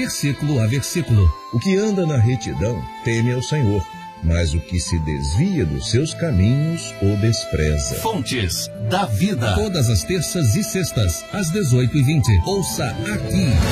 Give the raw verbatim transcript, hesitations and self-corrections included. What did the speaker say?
versículo a versículo. O que anda na retidão teme ao Senhor, mas o que se desvia dos seus caminhos o despreza. Fontes da Vida. Todas as terças e sextas, às dezoito e vinte. Ouça aqui.